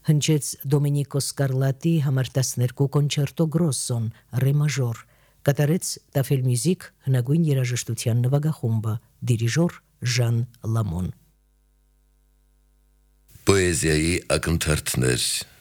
հնչեց Դոմենիկո Սկարլատի համար 12 կոնչերտո գրոսոն, ռե մաժոր, կատարեց Տաֆել Մյուզիկ հնագույն երաժշտության նվագախումբը, դիրիժոր Ժան Լամոն։ Պոեզիայի ակնթարթներ